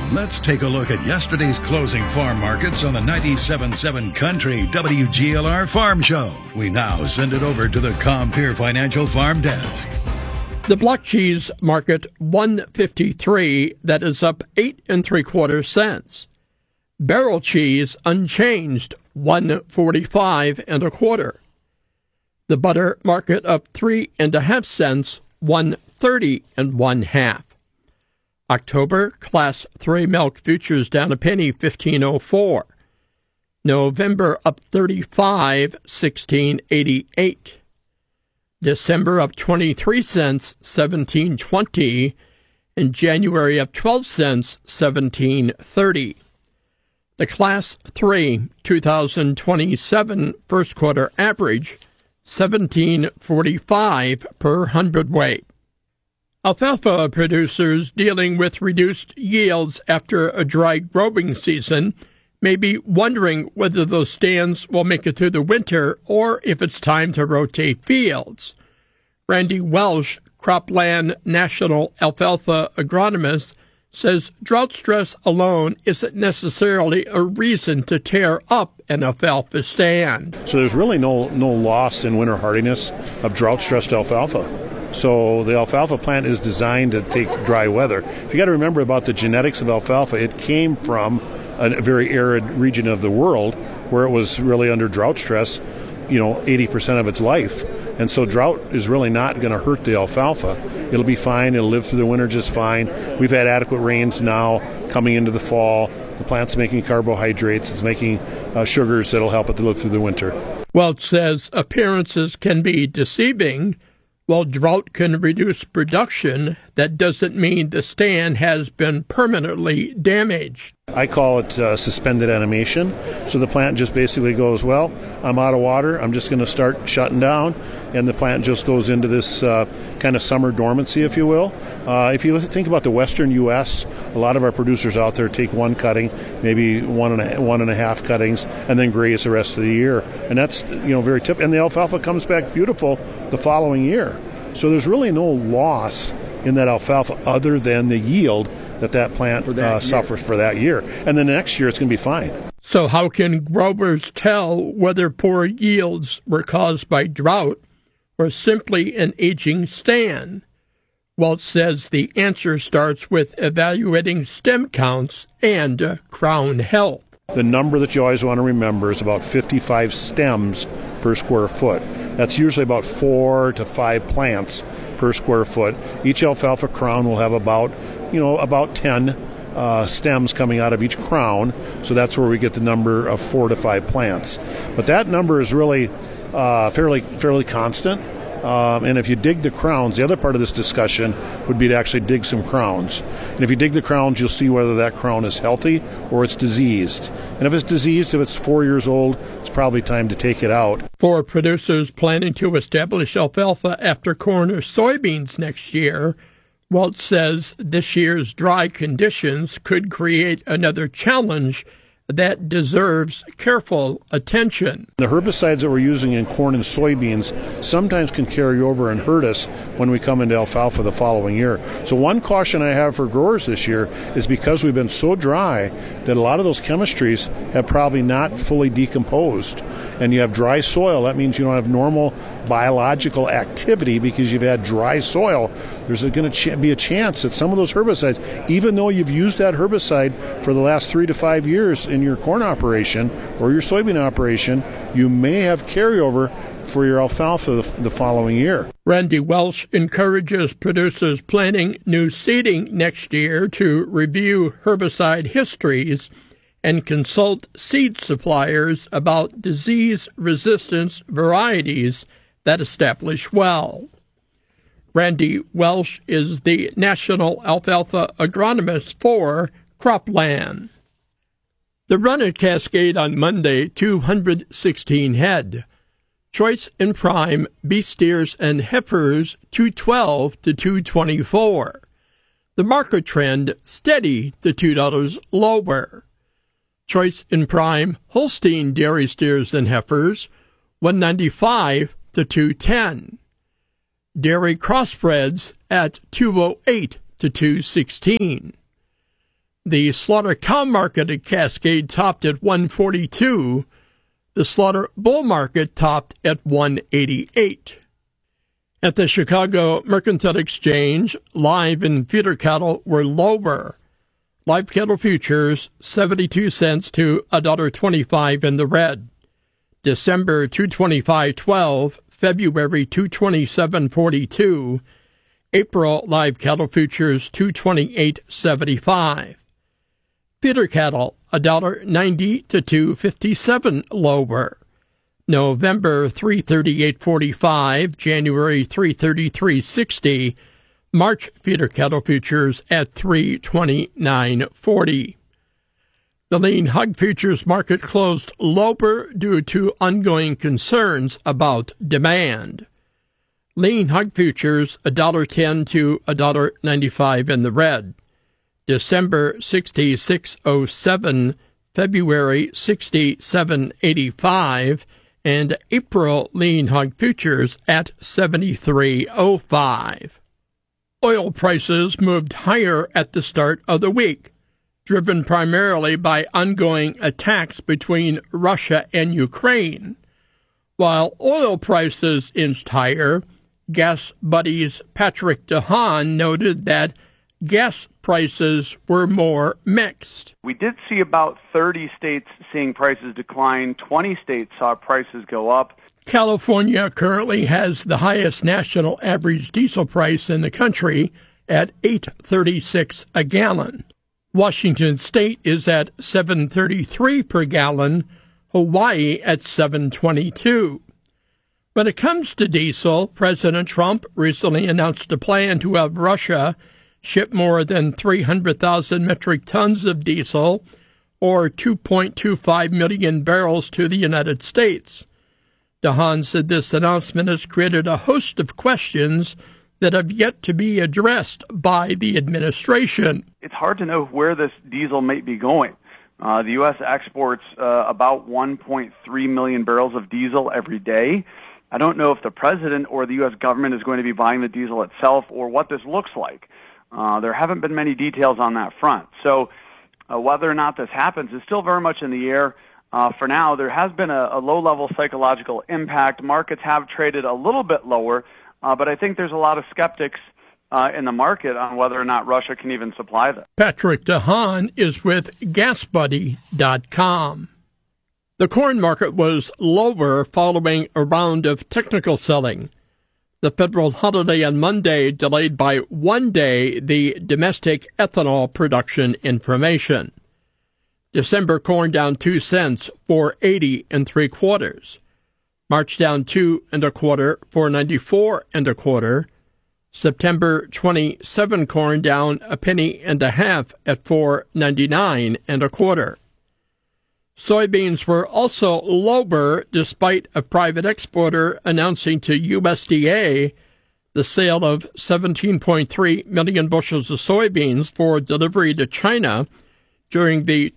Let's take a look at yesterday's closing farm markets on the 97.7 Country WGLR Farm Show. We now send it over to the Compeer Financial Farm Desk. The block cheese market 153, that is up 8 3/4 cents. Barrel cheese unchanged 145 1/4. The butter market up 3 1/2 cents, 130 1/2. October Class 3 milk futures down a penny, 15.04. November up 35, 16.88. December up 23 cents, 17.20. And January up 12 cents, 17.30. The Class 3 2027 first quarter average, 17.45 per hundredweight. Alfalfa producers dealing with reduced yields after a dry growing season may be wondering whether those stands will make it through the winter or if it's time to rotate fields. Randy Welsh, Cropland National Alfalfa agronomist, says drought stress alone isn't necessarily a reason to tear up an alfalfa stand. So there's really no loss in winter hardiness of drought-stressed alfalfa. So the alfalfa plant is designed to take dry weather. If you got to remember about the genetics of alfalfa, it came from a very arid region of the world where it was really under drought stress, 80% of its life. And so drought is really not going to hurt the alfalfa. It'll be fine. It'll live through the winter just fine. We've had adequate rains now coming into the fall. The plant's making carbohydrates. It's making sugars that'll help it to live through the winter. Welch says appearances can be deceiving. While drought can reduce production, that doesn't mean the stand has been permanently damaged. I call it suspended animation. So the plant just basically goes, well, I'm out of water. I'm just going to start shutting down. And the plant just goes into this kind of summer dormancy, if you will. If you think about the western U.S., a lot of our producers out there take one cutting, maybe one and a half cuttings, and then graze the rest of the year. And that's very typical. And the alfalfa comes back beautiful the following year. So there's really no loss in that alfalfa other than the yield that plant suffers for that year. And then the next year it's going to be fine. So how can growers tell whether poor yields were caused by drought or simply an aging stand? Welch says the answer starts with evaluating stem counts and crown health. The number that you always want to remember is about 55 stems per square foot. That's usually about 4 to 5 plants per square foot. Each alfalfa crown will have about 10 stems coming out of each crown. So that's where we get the number of 4 to 5 plants. But that number is really fairly constant. And if you dig the crowns, the other part of this discussion would be to actually dig some crowns. And if you dig the crowns, you'll see whether that crown is healthy or it's diseased. And if it's diseased, if it's 4 years old, it's probably time to take it out. For producers planning to establish alfalfa after corn or soybeans next year, Welch says this year's dry conditions could create another challenge that deserves careful attention. The herbicides that we're using in corn and soybeans sometimes can carry over and hurt us when we come into alfalfa the following year. So one caution I have for growers this year is because we've been so dry that a lot of those chemistries have probably not fully decomposed. And you have dry soil, that means you don't have normal biological activity because you've had dry soil. There's going to be a chance that some of those herbicides, even though you've used that herbicide for the last 3 to 5 years in your corn operation or your soybean operation, you may have carryover for your alfalfa the following year. Randy Welsh encourages producers planning new seeding next year to review herbicide histories and consult seed suppliers about disease-resistant varieties that establish well. Randy Welsh is the National Alfalfa Agronomist for Cropland. The run at Cascade on Monday, 216 head. Choice and prime beef steers and heifers, 212 to 224. The market trend steady to $2 lower. Choice and prime Holstein dairy steers and heifers, 195 to 210. Dairy crossbreds at 208 to 216. The slaughter cow market at Cascade topped at $142. The slaughter bull market topped at $188. At the Chicago Mercantile Exchange, live and feeder cattle were lower. Live cattle futures 72 cents to $1.25 in the red. December 225.12, February 227.42, April live cattle futures 228.75. Feeder cattle $1.90 to $2.57 lower. November 338.45, January 333.60, March feeder cattle futures at 329.40. The lean hog futures market closed lower due to ongoing concerns about demand. Lean hog futures $1.10 to $1.95 in the red. December 66.07, February 67.85, and April lean hog futures at 73.05. Oil prices moved higher at the start of the week, driven primarily by ongoing attacks between Russia and Ukraine. While oil prices inched higher, Gas Buddy's Patrick DeHaan noted that gas prices were more mixed. We did see about 30 states seeing prices decline. 20 states saw prices go up. California currently has the highest national average diesel price in the country at $8.36 a gallon. Washington State is at $7.33 per gallon, Hawaii at $7.22. When it comes to diesel, President Trump recently announced a plan to have Russia ship more than 300,000 metric tons of diesel, or 2.25 million barrels, to the United States. DeHaan said this announcement has created a host of questions that have yet to be addressed by the administration. It's hard to know where this diesel might be going. The U.S. exports about 1.3 million barrels of diesel every day. I don't know if the president or the U.S. government is going to be buying the diesel itself or what this looks like. There haven't been many details on that front. So whether or not this happens is still very much in the air. For now, there has been a low-level psychological impact. Markets have traded a little bit lower, but I think there's a lot of skeptics in the market on whether or not Russia can even supply them. Patrick DeHaan is with GasBuddy.com. The corn market was lower following a round of technical selling. The federal holiday on Monday delayed by 1 day the domestic ethanol production information. December corn down 2 cents, $4.80 3/4. March down 2 1/4, $4.94 1/4. September 27 corn down a penny and a half at $4.99 1/4. Soybeans were also lower despite a private exporter announcing to USDA the sale of 17.3 million bushels of soybeans for delivery to China during the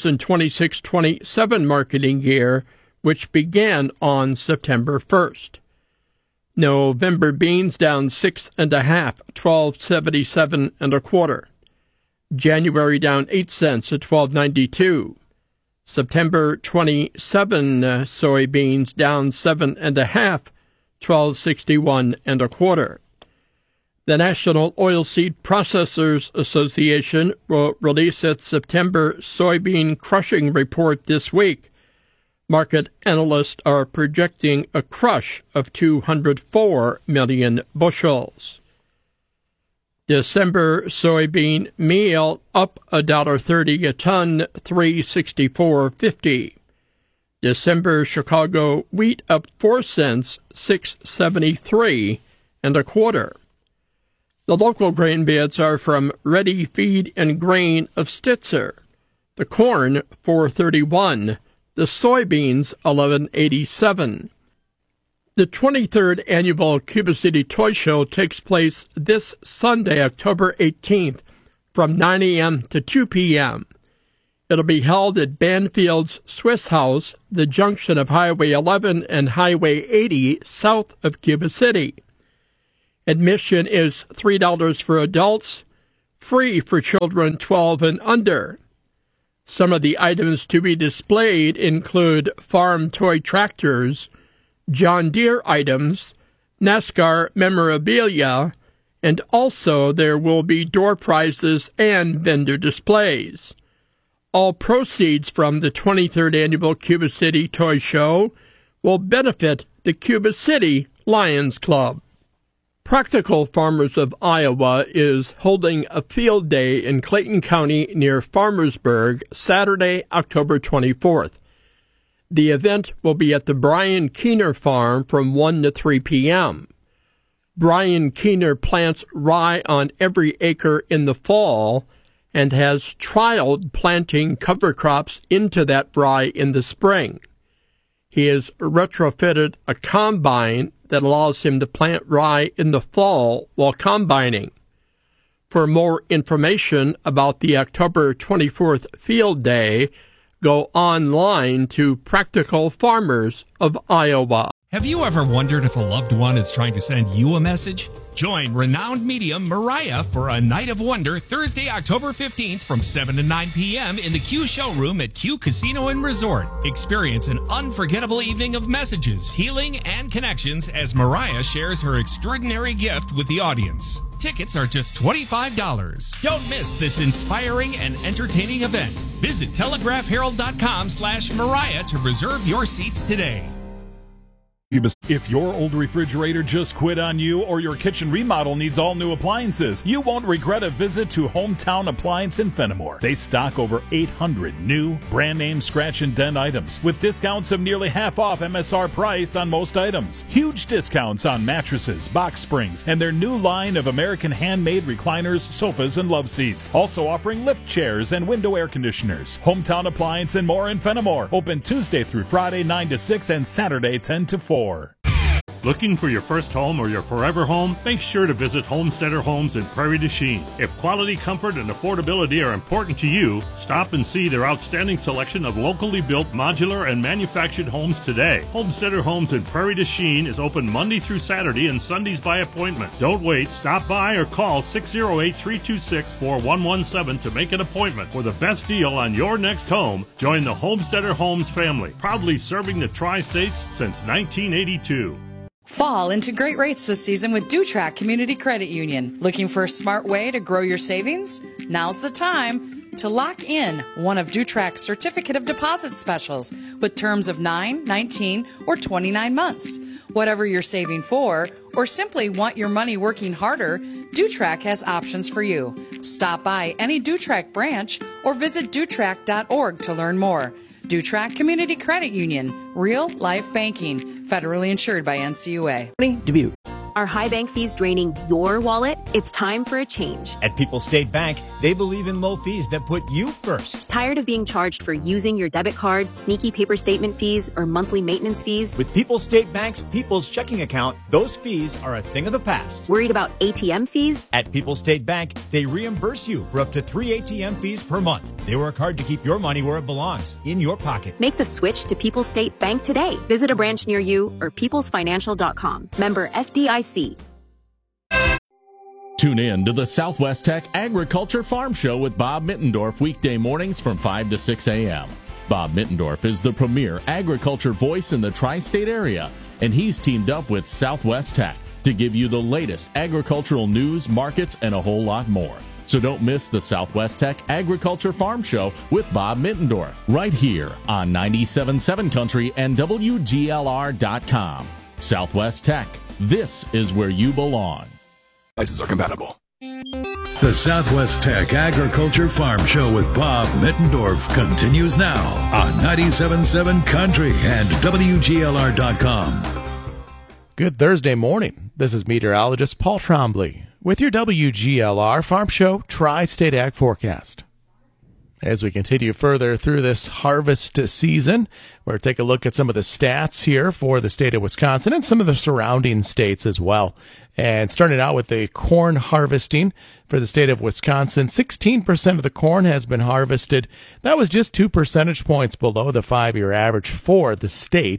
2026-27 marketing year, which began on September 1st. November beans down 6 1/2, $12.77 1/4. January down 8 cents at $12.92. September 27 soybeans down 7 1/2, $12.61 1/4. The National Oilseed Processors Association will release its September soybean crushing report this week. Market analysts are projecting a crush of 204 million bushels. December soybean meal up $1.30 a ton, $3.6450. December Chicago wheat up 4 cents, $6.73 1/4. The local grain bids are from Ready Feed and Grain of Stitzer. The corn $4.31, the soybeans $11.87. The 23rd annual Cuba City Toy Show takes place this Sunday, October 18th, from 9 a.m. to 2 p.m. It'll be held at Banfield's Swiss House, the junction of Highway 11 and Highway 80 south of Cuba City. Admission is $3 for adults, free for children 12 and under. Some of the items to be displayed include farm toy tractors, John Deere items, NASCAR memorabilia, and also there will be door prizes and vendor displays. All proceeds from the 23rd Annual Cuba City Toy Show will benefit the Cuba City Lions Club. Practical Farmers of Iowa is holding a field day in Clayton County near Farmersburg Saturday, October 24th. The event will be at the Brian Keener Farm from 1 to 3 p.m. Brian Keener plants rye on every acre in the fall and has trialed planting cover crops into that rye in the spring. He has retrofitted a combine that allows him to plant rye in the fall while combining. For more information about the October 24th field day, go online to Practical Farmers of Iowa. Have you ever wondered if a loved one is trying to send you a message? Join renowned medium Mariah for a Night of Wonder Thursday, October 15th from 7 to 9 p.m. in the Q Showroom at Q Casino and Resort. Experience an unforgettable evening of messages, healing, and connections as Mariah shares her extraordinary gift with the audience. Tickets are just $25. Don't miss this inspiring and entertaining event. Visit telegraphherald.com/Mariah to reserve your seats today. If your old refrigerator just quit on you or your kitchen remodel needs all new appliances, you won't regret a visit to Hometown Appliance in Fenimore. They stock over 800 new, brand-name scratch and dent items with discounts of nearly half off MSR price on most items. Huge discounts on mattresses, box springs, and their new line of American handmade recliners, sofas, and love seats. Also offering lift chairs and window air conditioners. Hometown Appliance and more in Fenimore. Open Tuesday through Friday 9 to 6 and Saturday 10 to 4. Looking for your first home or your forever home? Make sure to visit Homesteader Homes in Prairie du Chien. If quality, comfort, and affordability are important to you, stop and see their outstanding selection of locally built modular and manufactured homes today. Homesteader Homes in Prairie du Chien is open Monday through Saturday and Sundays by appointment. Don't wait. Stop by or call 608-326-4117 to make an appointment for the best deal on your next home. Join the Homesteader Homes family, proudly serving the Tri-States since 1982. Fall into great rates this season with Dutrac Community Credit Union. Looking for a smart way to grow your savings? Now's the time to lock in one of Dutrac's certificate of deposit specials with terms of 9, 19, or 29 months. Whatever you're saving for, or simply want your money working harder, Dutrac has options for you. Stop by any Dutrac branch or visit dutrac.org to learn more. Dutrac Community Credit Union, real life banking, federally insured by NCUA. Dubuque. Are high bank fees draining your wallet? It's time for a change. At People's State Bank, they believe in low fees that put you first. Tired of being charged for using your debit card, sneaky paper statement fees, or monthly maintenance fees? With People's State Bank's People's Checking Account, those fees are a thing of the past. Worried about ATM fees? At People's State Bank, they reimburse you for up to 3 ATM fees per month. They work hard to keep your money where it belongs, in your pocket. Make the switch to People's State Bank today. Visit a branch near you or peoplesfinancial.com. Member FDIC. Tune in to the Southwest Tech Agriculture Farm Show with Bob Mittendorf weekday mornings from 5 to 6 a.m. Bob Mittendorf is the premier agriculture voice in the tri-state area, and he's teamed up with Southwest Tech to give you the latest agricultural news, markets, and a whole lot more. So don't miss the Southwest Tech Agriculture Farm Show with Bob Mittendorf right here on 97.7 Country and WGLR.com. Southwest Tech. This is where you belong. Devices are compatible. The Southwest Tech Agriculture Farm Show with Bob Mittendorf continues now on 97.7 Country and WGLR.com. Good Thursday morning. This is meteorologist Paul Trombley with your WGLR Farm Show Tri-State Ag Forecast. As we continue further through this harvest season, we're going to take a look at some of the stats here for the state of Wisconsin and some of the surrounding states as well. And starting out with the corn harvesting for the state of Wisconsin, 16% of the corn has been harvested. That was just 2 percentage points below the 5-year average for the state.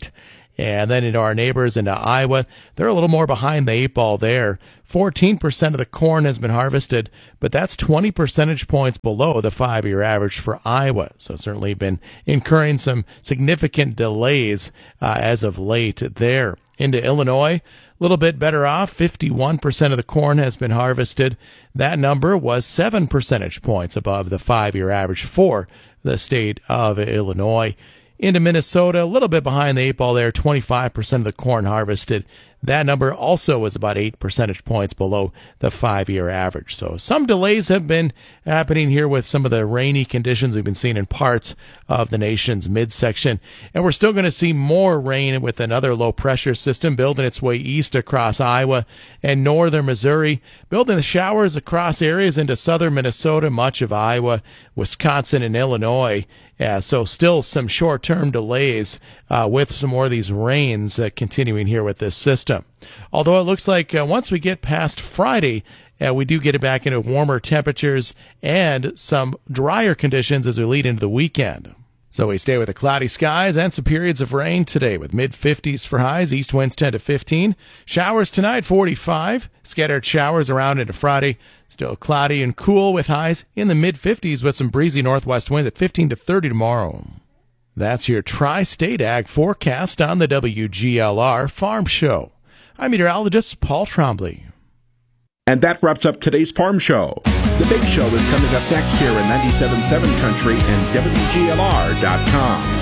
And then into our neighbors, into Iowa, they're a little more behind the eight ball there. 14% of the corn has been harvested, but that's 20 percentage points below the 5-year average for Iowa. So certainly been incurring some significant delays as of late there. Into Illinois, a little bit better off. 51% of the corn has been harvested. That number was 7 percentage points above the 5-year average for the state of Illinois. Into Minnesota, a little bit behind the eight ball there, 25% of the corn harvested. That number also was about 8 percentage points below the 5-year average. So some delays have been happening here with some of the rainy conditions we've been seeing in parts of the nation's midsection. And we're still going to see more rain with another low-pressure system building its way east across Iowa and northern Missouri, building the showers across areas into southern Minnesota, much of Iowa, Wisconsin, and Illinois. Yeah, so still some short-term delays with some more of these rains continuing here with this system. Although it looks like once we get past Friday, we do get it back into warmer temperatures and some drier conditions as we lead into the weekend. So we stay with the cloudy skies and some periods of rain today with mid-50s for highs, east winds 10 to 15. Showers tonight, 45. Scattered showers around into Friday. Still cloudy and cool with highs in the mid-50s with some breezy northwest wind at 15 to 30 tomorrow. That's your Tri-State Ag forecast on the WGLR Farm Show. I'm meteorologist Paul Trombley. And that wraps up today's Farm Show. The big show is coming up next here in 97.7 Country and WGLR.com.